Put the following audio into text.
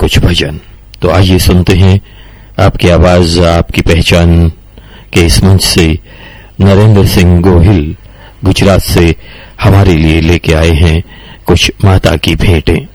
कुछ भजन। तो आइए सुनते हैं आपकी आवाज आपकी पहचान के इस मंच से नरेंद्र सिंह गोहिल गुजरात से हमारे लिए लेके आए हैं कुछ माता की भेंटें।